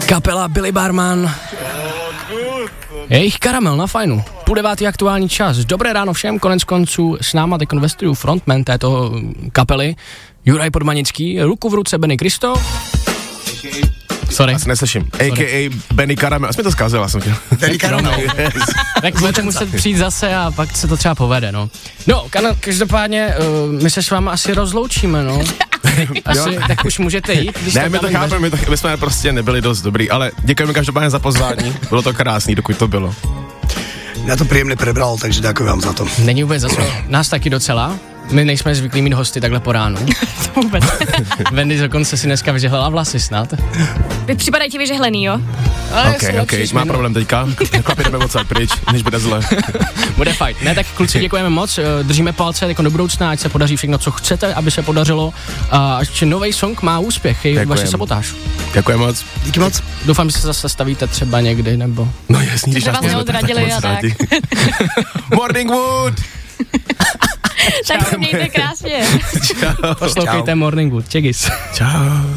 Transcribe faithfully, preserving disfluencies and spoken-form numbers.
Kapela Billy Barman. Jejich Karamel na fajnu. Půl devátý aktuální čas. Dobré ráno všem, konec konců s náma teď ve studiu frontman této kapely Juraj Podmanický, ruku v ruce Benny Kristo. Sorry. Já se neslyším. A K A Benny Karamel. Jsi mi to zkazil, já jsem chtěl. Benny Karamel. Yes. Tak budete muset přijít zase a pak se to třeba povede, no. No, každopádně uh, my se s váma asi rozloučíme, no. Asi, tak už můžete jít. Když ne, my to chápeme, my, to, my jsme prostě nebyli dost dobrý, ale děkujeme každopádně za pozvání. Bylo to krásný, dokud to bylo. Já to příjemně prebral, takže děkuji vám za to. Není vůbec za co. Nás taky docela. My nejsme zvyklí mít hosty takhle po ránu. To vůbec. Wendy dokonce si dneska vyžehlela vlasy snad. Vy připadají ti vyžehlený, jo? Ok, ok, má problém teďka. Chlapi, jdeme odsaď pryč, než bude zle. Bude fajn. Ne, tak kluci, děkujeme moc. Držíme palce jako do budoucna, ať se podaří všechno, co chcete, aby se podařilo. A až nový song má úspěch, je vaše sabotáž. Děkujeme moc. Díky moc. Doufám, že se zase stavíte třeba někdy, nebo... No jasný, když vás nás neodradili a tak. Morning Wood! Tak se mějte krásně. Čau. Poslouchejte Morning Wood. Čegis. Čau.